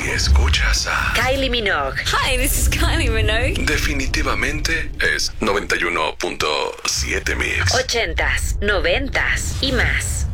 escuchas a Kylie Minogue. Hi, this is Kylie Minogue. Definitivamente es 91.7 Mix. 80s, 90s y más.